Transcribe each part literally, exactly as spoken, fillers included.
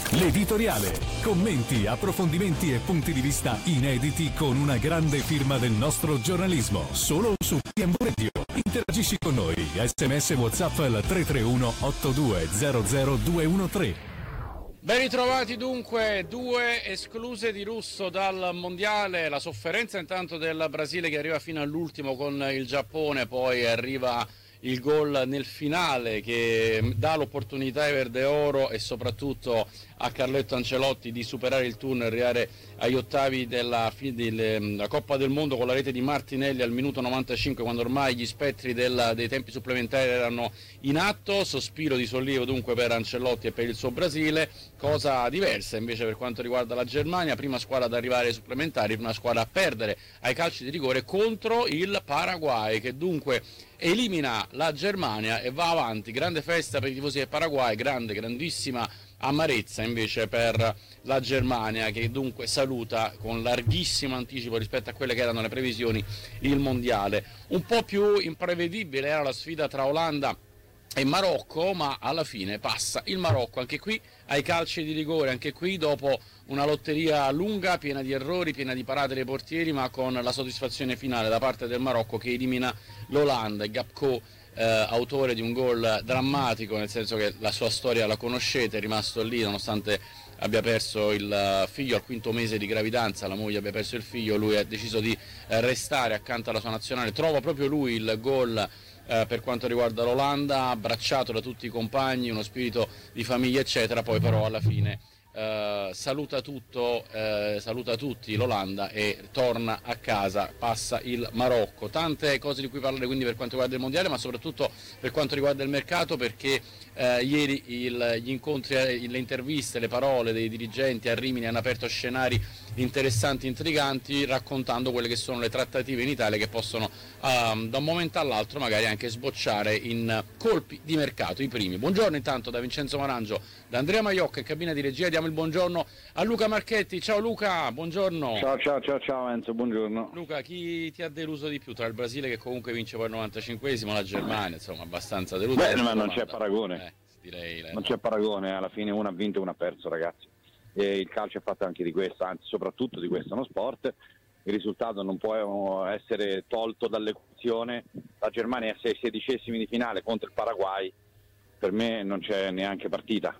L'editoriale. Commenti, approfondimenti e punti di vista inediti con una grande firma del nostro giornalismo. Solo su T M V Radio. Interagisci con noi. Sms WhatsApp al tre tre uno otto due zero zero due uno tre. Ben ritrovati dunque, due escluse di Russo dal mondiale, la sofferenza intanto del Brasile che arriva fino all'ultimo con il Giappone, poi arriva il gol nel finale che dà l'opportunità ai Verde Oro e soprattutto a Carletto Ancelotti di superare il turno e arrivare agli ottavi della, della Coppa del Mondo con la rete di Martinelli al minuto novantacinque, quando ormai gli spettri del, dei tempi supplementari erano in atto. Sospiro di sollievo dunque per Ancelotti e per il suo Brasile, cosa diversa invece per quanto riguarda la Germania, prima squadra ad arrivare ai supplementari, prima squadra a perdere ai calci di rigore contro il Paraguay, che dunque elimina la Germania e va avanti. Grande festa per i tifosi del Paraguay, grande, grandissima amarezza invece per la Germania, che dunque saluta con larghissimo anticipo rispetto a quelle che erano le previsioni il mondiale. Un po' più imprevedibile era la sfida tra Olanda e Marocco, ma alla fine passa il Marocco anche qui ai calci di rigore, anche qui dopo una lotteria lunga, piena di errori, piena di parate dei portieri, ma con la soddisfazione finale da parte del Marocco che elimina l'Olanda. Gakpo, eh, autore di un gol drammatico, nel senso che la sua storia la conoscete, è rimasto lì nonostante abbia perso il figlio al quinto mese di gravidanza, la moglie abbia perso il figlio, lui ha deciso di restare accanto alla sua nazionale, trova proprio lui il gol Eh, per quanto riguarda l'Olanda, abbracciato da tutti i compagni, uno spirito di famiglia eccetera, poi però alla fine eh, saluta tutto, eh, saluta tutti l'Olanda e torna a casa, passa il Marocco. Tante cose di cui parlare quindi per quanto riguarda il mondiale, ma soprattutto per quanto riguarda il mercato, perché eh, ieri il, gli incontri, le interviste, le parole dei dirigenti a Rimini hanno aperto scenari interessanti, intriganti, raccontando quelle che sono le trattative in Italia che possono um, da un momento all'altro magari anche sbocciare in colpi di mercato, i primi. Buongiorno intanto da Vincenzo Marangio, da Andrea Maiocca in cabina di regia, diamo il buongiorno a Luca Marchetti. Ciao Luca, buongiorno. Ciao ciao ciao ciao Enzo, buongiorno. Luca, chi ti ha deluso di più tra il Brasile, che comunque vince poi il novantacinquesimo, la Germania, insomma abbastanza deluso? Beh, ma non c'è paragone, eh, direi, non c'è paragone, alla fine uno ha vinto e uno ha perso, ragazzi. E il calcio è fatto anche di questo, anzi soprattutto di questo, è uno sport, il risultato non può essere tolto dall'equazione. La Germania è sei sedicesimi di finale contro il Paraguay, per me non c'è neanche partita.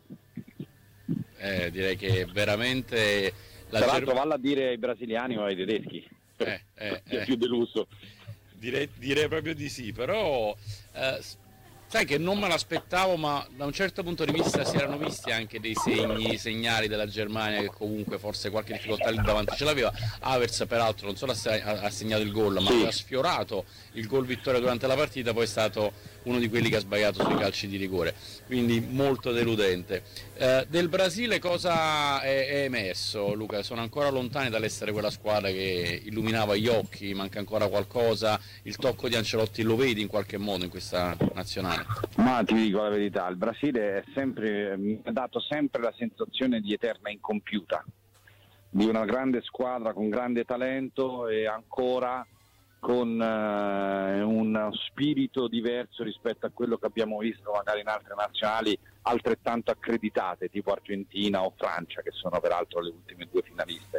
Eh, direi che veramente la tra l'altro Germ... valla a dire ai brasiliani o ai tedeschi, eh, eh, è eh. più deluso. Direi, direi proprio di sì, però eh, sai che non me l'aspettavo, ma da un certo punto di vista si erano visti anche dei segni, segnali della Germania che comunque forse qualche difficoltà lì davanti ce l'aveva. Havertz peraltro non solo ha segnato il gol, ma sì. ha sfiorato il gol vittoria durante la partita, poi è stato uno di quelli che ha sbagliato sui calci di rigore, quindi molto deludente. Eh, del Brasile cosa è, è emerso, Luca? Sono ancora lontani dall'essere quella squadra che illuminava gli occhi, manca ancora qualcosa, il tocco di Ancelotti lo vedi in qualche modo in questa nazionale? Ma ti dico la verità, il Brasile è sempre, mi ha dato sempre la sensazione di eterna incompiuta, di una grande squadra con grande talento e ancora con eh, un spirito diverso rispetto a quello che abbiamo visto magari in altre nazionali altrettanto accreditate, tipo Argentina o Francia, che sono peraltro le ultime due finaliste.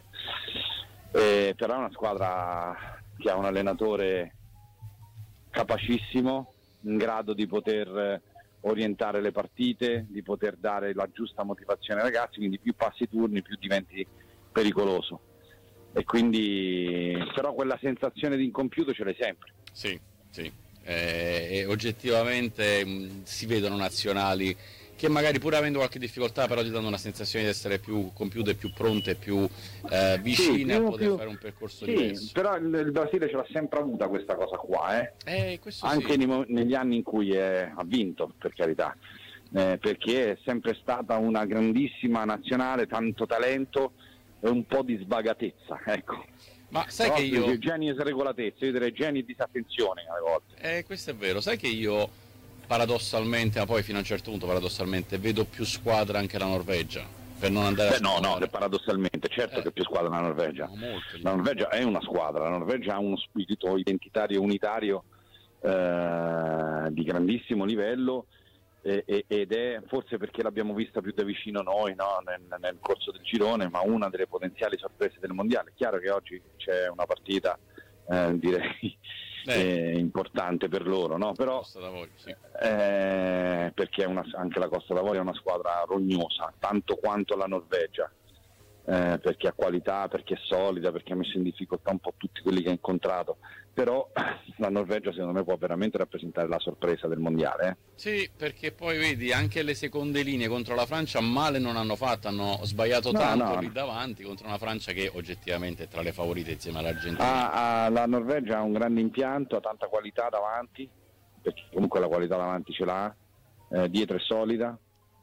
Eh, però è una squadra che ha un allenatore capacissimo, in grado di poter orientare le partite, di poter dare la giusta motivazione ai ragazzi, quindi più passi turni più diventi pericoloso. E quindi però quella sensazione di incompiuto ce l'hai sempre. Sì, sì. Eh, e oggettivamente mh, si vedono nazionali che magari pur avendo qualche difficoltà però ti danno una sensazione di essere più compiute, più pronte, più eh, vicine sì, più, a poter più... fare un percorso sì, diverso. Però il, il Brasile ce l'ha sempre avuta questa cosa qua, eh? Eh, questo anche sì. nei, negli anni in cui è, ha vinto, per carità, eh, perché è sempre stata una grandissima nazionale, tanto talento e un po' di sbagatezza, ecco. Ma sai però che io... geni e sregolatezza, io direi geni e disattenzione alle volte. Eh, questo è vero, sai che io paradossalmente, ma poi fino a un certo punto paradossalmente, vedo più squadra anche la Norvegia, per non andare Beh, a no, no, paradossalmente, certo eh, che è più squadra la Norvegia. No, molto, la Norvegia è una squadra, la Norvegia ha uno spirito identitario unitario eh, di grandissimo livello ed è forse perché l'abbiamo vista più da vicino noi, no? nel, nel corso del girone, ma una delle potenziali sorprese del mondiale. È chiaro che oggi c'è una partita eh, direi eh, importante per loro, no? Però Costa d'Avorio, sì. eh, perché è una, anche la Costa d'Avorio è una squadra rognosa, tanto quanto la Norvegia, eh, perché ha qualità, perché è solida, perché ha messo in difficoltà un po' tutti quelli che ha incontrato. Però la Norvegia secondo me può veramente rappresentare la sorpresa del mondiale. Eh? Sì, perché poi vedi anche le seconde linee contro la Francia male non hanno fatto, hanno sbagliato no, tanto no. lì davanti contro una Francia che oggettivamente è tra le favorite insieme all'Argentina. Ah, ah, la Norvegia ha un grande impianto, ha tanta qualità davanti, perché comunque la qualità davanti ce l'ha, eh, dietro è solida.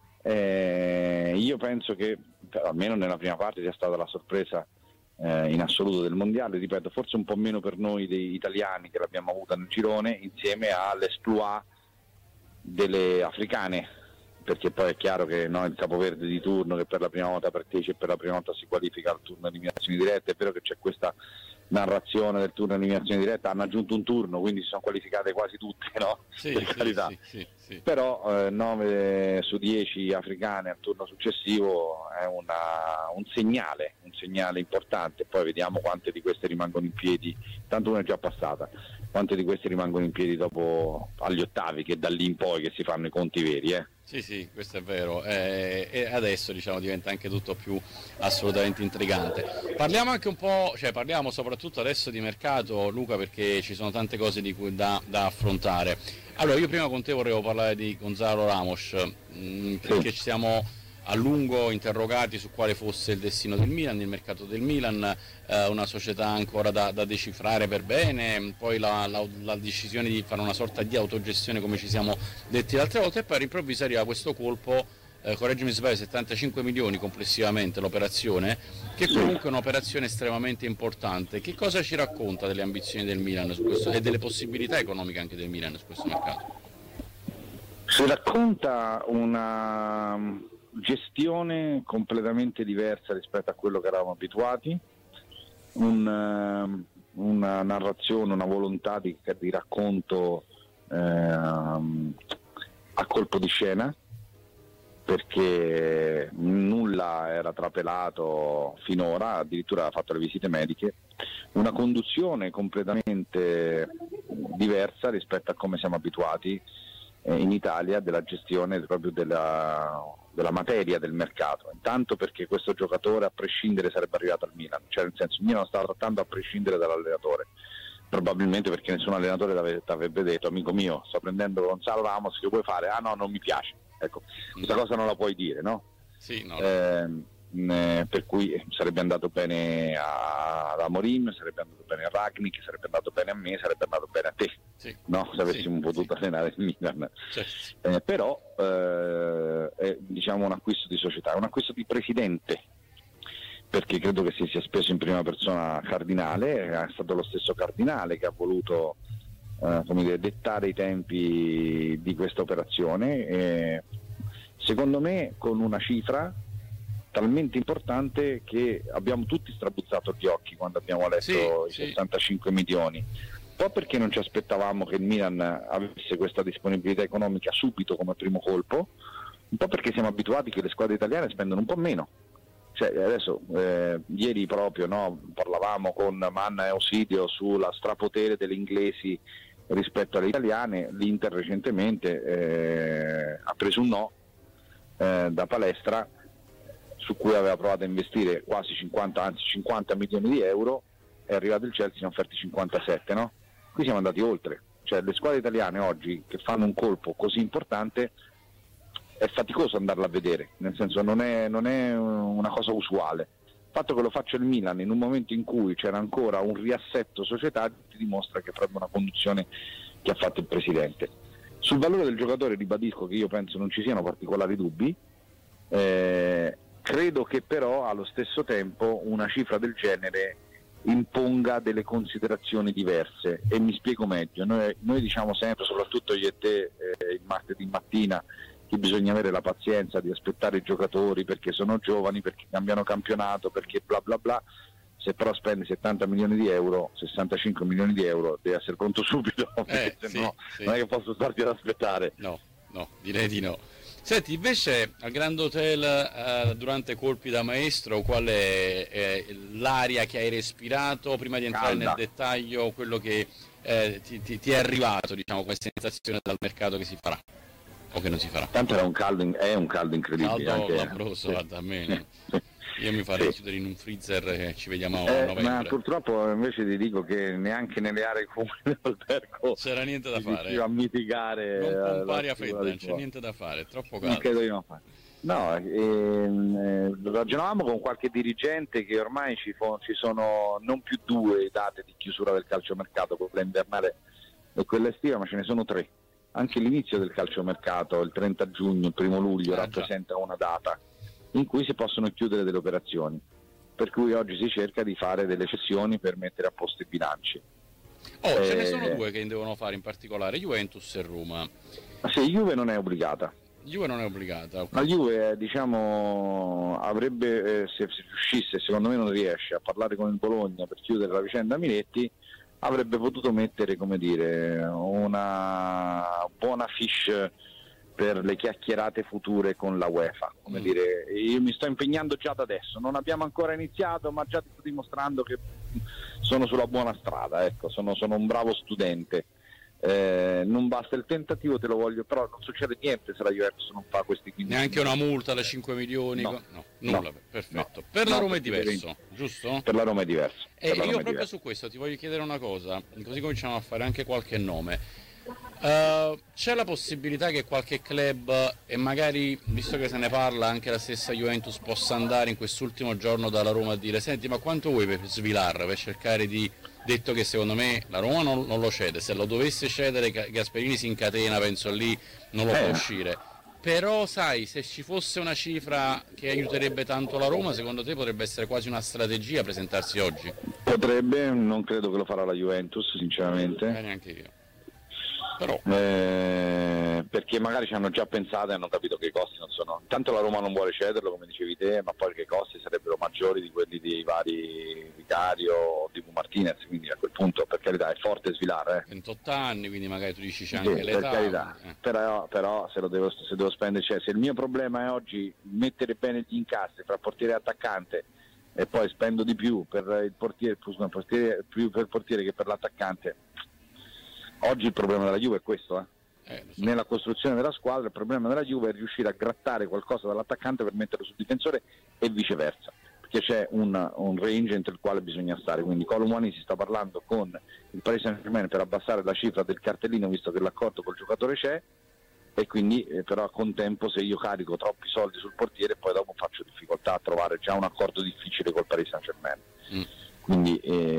Eh, io penso che almeno nella prima parte sia stata la sorpresa in assoluto del mondiale, ripeto, forse un po' meno per noi dei italiani che l'abbiamo avuta nel girone, insieme all'esploit delle africane, perché poi è chiaro che no, il capoverde di turno che per la prima volta partecipa e per la prima volta si qualifica al turno eliminazioni dirette, è vero che c'è questa narrazione del turno eliminazione diretta, hanno aggiunto un turno, quindi si sono qualificate quasi tutte, no? Sì, per sì, carità. Sì, sì, sì. Però eh, nove su dieci africane al turno successivo è una, un segnale, un segnale importante. Poi vediamo quante di queste rimangono in piedi, tanto una è già passata, quante di queste rimangono in piedi dopo agli ottavi, che da lì in poi che si fanno i conti veri. Eh. Sì, sì, questo è vero, eh, e adesso diciamo diventa anche tutto più assolutamente intrigante. Parliamo anche un po', cioè parliamo soprattutto adesso di mercato, Luca, perché ci sono tante cose di cui da, da affrontare. Allora, io prima con te volevo parlare di Gonzalo Ramos, mh, perché ci siamo a lungo interrogati su quale fosse il destino del Milan, il mercato del Milan, eh, una società ancora da, da decifrare per bene, poi la, la, la decisione di fare una sorta di autogestione come ci siamo detti l'altra volta, e poi all'improvviso arriva questo colpo, eh, correggimi se sbaglio, settantacinque milioni complessivamente l'operazione, che comunque è un'operazione estremamente importante. Che cosa ci racconta delle ambizioni del Milan su questo, e delle possibilità economiche anche del Milan su questo mercato? Si racconta una gestione completamente diversa rispetto a quello che eravamo abituati, un, una narrazione, una volontà di, di racconto eh, a colpo di scena, perché nulla era trapelato finora, addirittura ha fatto le visite mediche, una conduzione completamente diversa rispetto a come siamo abituati eh, in Italia della gestione proprio della, della materia del mercato. Intanto perché questo giocatore a prescindere sarebbe arrivato al Milan, cioè nel senso il Milan stava trattando a prescindere dall'allenatore, probabilmente perché nessun allenatore ti avrebbe detto: amico mio, sto prendendo Gonzalo Ramos, che vuoi fare? Ah no, non mi piace. Ecco, questa cosa non la puoi dire, no? Sì, no. Eh, eh, per cui sarebbe andato bene a, ad Amorim, sarebbe andato bene a Ragnick, sarebbe andato bene a me, sarebbe andato bene a te, sì, no? Se avessimo sì, potuto sì. allenare il Milan. Certo. Eh, però eh, è diciamo un acquisto di società, è un acquisto di presidente, perché credo che si sia speso in prima persona Cardinale, è stato lo stesso Cardinale che ha voluto eh, come dire, dettare i tempi di questa operazione, e secondo me con una cifra talmente importante che abbiamo tutti strabuzzato gli occhi quando abbiamo letto sì, i sì. sessantacinque milioni, un po' perché non ci aspettavamo che il Milan avesse questa disponibilità economica subito come primo colpo, un po' perché siamo abituati che le squadre italiane spendono un po' meno. Cioè, adesso eh, ieri proprio no, parlavamo con Manna e Ausilio sulla strapotere delle inglesi rispetto alle italiane. L'Inter recentemente eh, ha preso un no eh, da Palestra, su cui aveva provato a investire quasi cinquanta, anzi cinquanta milioni di euro, è arrivato il Chelsea, ne ha offerti cinquantasette, no? Qui siamo andati oltre, cioè le squadre italiane oggi che fanno un colpo così importante è faticoso andarla a vedere, nel senso non è, non è una cosa usuale. Il fatto che lo faccia il Milan in un momento in cui c'era ancora un riassetto societario ti dimostra che è proprio una conduzione che ha fatto il presidente. Sul valore del giocatore ribadisco che io penso non ci siano particolari dubbi, eh, credo che però allo stesso tempo una cifra del genere imponga delle considerazioni diverse, e mi spiego meglio. Noi, noi diciamo sempre, soprattutto io e te eh, il martedì mattina, che bisogna avere la pazienza di aspettare i giocatori perché sono giovani, perché cambiano campionato, perché bla bla bla. Se però spendi settanta milioni di euro, sessantacinque milioni di euro, devi essere pronto subito, perché Eh, se sì, no sì. non è che posso starti ad aspettare. No. no, direi di no. Senti, invece al Grand Hotel eh, durante colpi da maestro, qual è eh, l'aria che hai respirato prima di entrare Calda. nel dettaglio, quello che eh, ti, ti, ti è arrivato, diciamo, come sensazione dal mercato che si farà o che non si farà? Tanto era un caldo, in- è un caldo incredibile. Caldo, anche, labroso, sì. guarda, a me, no? Io mi farei Sì. chiudere in un freezer e ci vediamo a Eh, novembre. ma purtroppo invece ti dico che neanche nelle aree comuni dell'albergo C'era niente da si fare. riusciva a mitigare. Non eh, pompa aria la fredda, figura non di c'è fuoco. niente da fare, è troppo Non caldo. credo di non fare. No, ehm, eh, ragionavamo con qualche dirigente che ormai ci, fo- ci sono non più due date di chiusura del calciomercato, quella invernale e quella estiva, ma ce ne sono tre. Anche l'inizio del calciomercato, il trenta giugno, il primo luglio, Ah, già. rappresenta una data in cui si possono chiudere delle operazioni. Per cui oggi si cerca di fare delle cessioni per mettere a posto i bilanci. Oh, ce ne Eh, sono due che devono fare in particolare, Juventus e Roma. Ma se Juve non è obbligata. Juve non è obbligata. La Juve, eh, diciamo, avrebbe, eh, se, se riuscisse, secondo me non riesce, a parlare con il Bologna per chiudere la vicenda Miretti, avrebbe potuto mettere, come dire, una buona fiche per le chiacchierate future con la UEFA. Come Mm. dire, io mi sto impegnando già da adesso, non abbiamo ancora iniziato, ma già sto dimostrando che sono sulla buona strada, ecco, sono, sono un bravo studente. Eh, non basta il tentativo, te lo voglio, però non succede niente se la Juventus non fa questi quindici Neanche una milioni. multa da cinque milioni? No. No, nulla, No. perfetto. No. Per la No, Roma è perché diverso, giusto? Per la Roma è diverso. E per la io Roma è proprio diverso. su questo ti voglio chiedere una cosa, così cominciamo a fare anche qualche nome. Uh, c'è la possibilità che qualche club, e magari visto che se ne parla anche la stessa Juventus, possa andare in quest'ultimo giorno dalla Roma a dire: senti, ma quanto vuoi per Svilar, per cercare di, detto che secondo me la Roma non, non lo cede, se lo dovesse cedere Ga- Gasperini si incatena, penso lì non lo Eh. fa uscire, però sai, se ci fosse una cifra che aiuterebbe tanto la Roma, secondo te potrebbe essere quasi una strategia presentarsi oggi? Potrebbe, non credo che lo farà la Juventus, sinceramente. Eh, neanche io. Però Eh, perché magari ci hanno già pensato e hanno capito che i costi non sono. Intanto la Roma non vuole cederlo, come dicevi te, ma poi che i costi sarebbero maggiori di quelli dei vari Vicario o di Martinez, quindi a quel punto, per carità, è forte Svilar, eh. ventotto anni, quindi magari tu dici c'è Sì, anche per l'età. carità. eh. Però, però se lo devo, se devo spendere, cioè, se il mio problema è oggi mettere bene gli incassi fra portiere e attaccante e poi spendo di più per il portiere, scusa, portiere più per il portiere che per l'attaccante, oggi il problema della Juve è questo, eh. Eh, lo so. Nella costruzione della squadra il problema della Juve è riuscire a grattare qualcosa dall'attaccante per metterlo sul difensore e viceversa, perché c'è un, un range entro il quale bisogna stare. Quindi Colomani si sta parlando con il Paris Saint-Germain per abbassare la cifra del cartellino, visto che l'accordo col giocatore c'è, e quindi eh, però a contempo, se io carico troppi soldi sul portiere poi dopo faccio difficoltà a trovare già un accordo difficile col Paris Saint-Germain. Mm. Quindi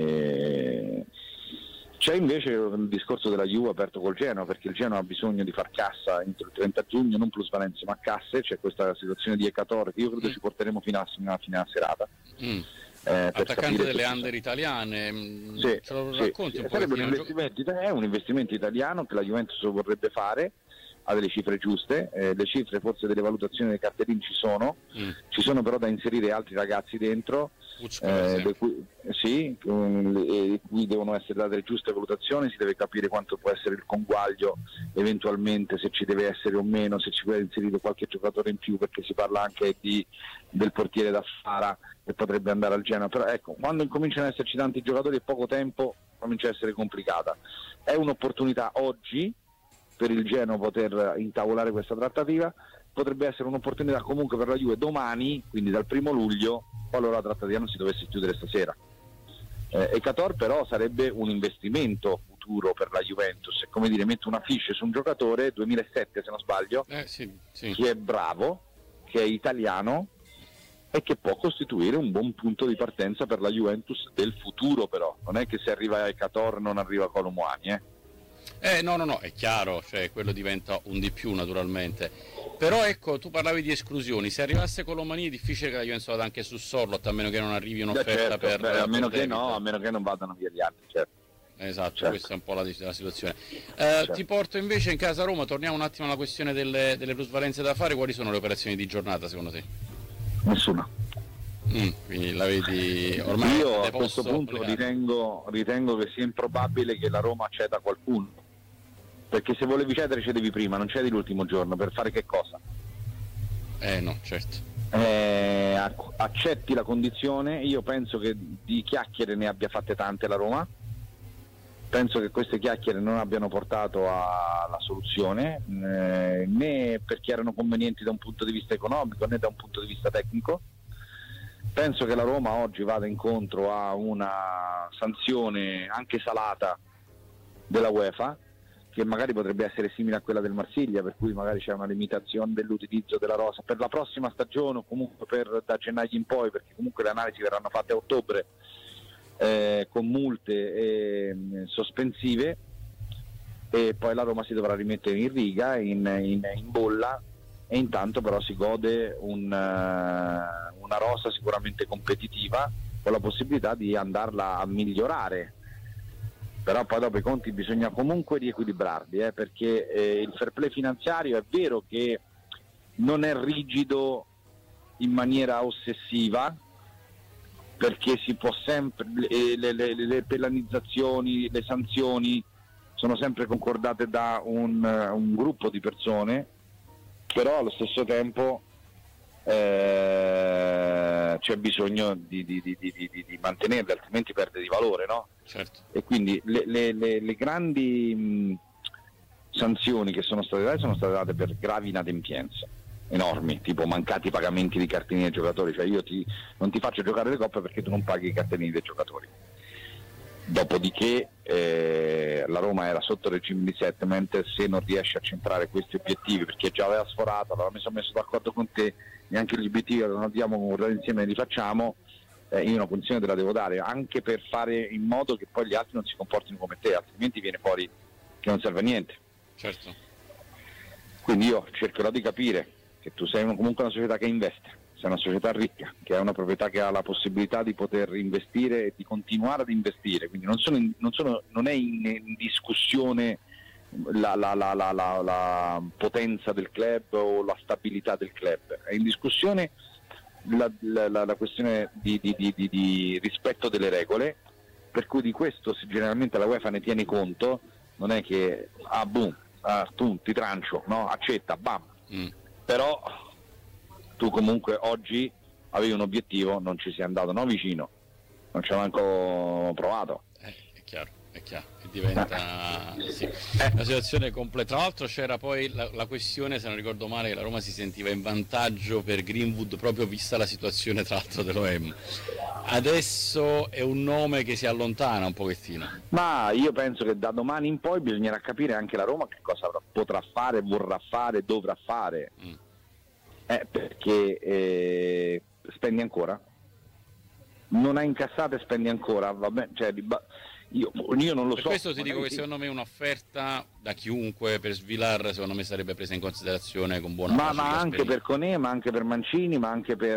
eh, c'è invece il discorso della Juve aperto col Genoa, perché il Genoa ha bisogno di far cassa entro il trenta giugno, non plusvalenze ma casse. C'è questa situazione di Ecatore che io credo Mm. ci porteremo fino a, fino a fine a serata. Mm. eh, per Attaccante capire delle se- under italiane, mm, Sì, ce lo sì, racconti sì. un Sarebbe un pochettino? Gio- investimento, ita- è un investimento italiano che la Juventus vorrebbe fare, ha delle cifre giuste, eh, le cifre forse delle valutazioni dei cartellini ci sono, Mm. ci sono però da inserire altri ragazzi dentro, Pucci, per eh, esempio. le cui, sì, um, e cui devono essere date le giuste valutazioni, si deve capire quanto può essere il conguaglio, eventualmente se ci deve essere o meno, se ci può inserire qualche giocatore in più, perché si parla anche di, del portiere da Fara che potrebbe andare al Genoa. Però ecco, quando incominciano ad esserci tanti giocatori e poco tempo comincia a essere complicata. È un'opportunità oggi per il Genoa poter intavolare questa trattativa, potrebbe essere un'opportunità comunque per la Juve domani, quindi dal primo luglio, qualora la trattativa non si dovesse chiudere stasera. Eh, Ekator però sarebbe un investimento futuro per la Juventus, è come dire, metto una fiche su un giocatore duemilasette se non sbaglio, Eh, sì, sì. che è bravo, che è italiano e che può costituire un buon punto di partenza per la Juventus del futuro. Però non è che se arriva Ekator non arriva Colomwani, eh. Eh, no, no, no, è chiaro, cioè quello diventa un di più naturalmente. Però ecco, tu parlavi di esclusioni, se arrivasse Colomani è difficile che la Juventus vada anche su Sorlot, a meno che non arrivi Beh, un'offerta certo, per... beh, a meno per che David. no, a meno che non vadano via gli altri, certo. Esatto, Certo. questa è un po' la, la situazione. Eh, Certo. Ti porto invece in casa Roma, torniamo un attimo alla questione delle, delle plusvalenze da fare, quali sono le operazioni di giornata secondo te? Nessuna. Mm, quindi la vedi ormai... Io a deposto questo punto le carte. ritengo, ritengo che sia improbabile che la Roma ceda qualcuno. perché se volevi cedere cedevi prima, non cedi l'ultimo giorno, per fare che cosa? Eh no, certo. Eh, accetti la condizione. Io penso che di chiacchiere ne abbia fatte tante la Roma, penso che queste chiacchiere non abbiano portato alla soluzione, eh, né perché erano convenienti da un punto di vista economico né da un punto di vista tecnico. Penso che la Roma oggi vada incontro a una sanzione anche salata della UEFA, che magari potrebbe essere simile a quella del Marsiglia, per cui magari c'è una limitazione dell'utilizzo della rosa per la prossima stagione o comunque per, da gennaio in poi, perché comunque le analisi verranno fatte a ottobre, eh, con multe e sospensive, e poi la Roma si dovrà rimettere in riga, in, in, in bolla, e intanto però si gode un, uh, una rosa sicuramente competitiva, con la possibilità di andarla a migliorare. Però poi dopo i conti bisogna comunque riequilibrarli, eh, perché eh, il fair play finanziario è vero che non è rigido in maniera ossessiva, perché si può sempre, le, le, le, le penalizzazioni, le sanzioni sono sempre concordate da un, un gruppo di persone, però allo stesso tempo eh, c'è bisogno di, di, di, di, di, di mantenerle, altrimenti perde di valore, no? Certo. E quindi le, le, le, le grandi mh, sanzioni che sono state date sono state date per gravi inadempienze enormi, tipo mancati pagamenti di cartellini dei giocatori, cioè io ti, non ti faccio giocare le coppe perché tu non paghi i cartellini dei giocatori. Dopodiché eh, la Roma era sotto il regime di settlement, se non riesce a centrare questi obiettivi, perché già aveva sforato, allora mi sono messo d'accordo con te, neanche gli obiettivi che non abbiamo concordato insieme li facciamo, eh, io una punizione te la devo dare, anche per fare in modo che poi gli altri non si comportino come te, altrimenti viene fuori che non serve a niente. Certo. Quindi io cercherò di capire che tu sei comunque una società che investe, sei una società ricca, che è una proprietà che ha la possibilità di poter investire e di continuare ad investire, quindi non, sono in, non, sono, non è in, in discussione la, la, la, la, la, la potenza del club o la stabilità del club, è in discussione la, la, la, la questione di, di, di, di, di rispetto delle regole, per cui di questo generalmente la UEFA ne tiene conto, non è che ah boom, ah, tu ti trancio, no, accetta, bam, mm. Però tu comunque oggi avevi un obiettivo, non ci sei andato no vicino, non ci hai manco provato. Eh, è chiaro, è chiaro, e diventa sì, una situazione completa. Tra l'altro c'era poi la, la questione, se non ricordo male, che la Roma si sentiva in vantaggio per Greenwood proprio vista la situazione tra l'altro dell'O M. Adesso è un nome che si allontana un pochettino. Ma io penso che da domani in poi bisognerà capire anche la Roma che cosa potrà fare, vorrà fare, dovrà fare. Mm. Eh, perché eh, spendi ancora, non hai incassato e spendi ancora, vabbè, cioè, io, io non lo per so. Questo ti dico che secondo me un'offerta da chiunque per Svilar secondo me sarebbe presa in considerazione con buona ma, pace. Ma anche per Conè, ma anche per Mancini, ma anche per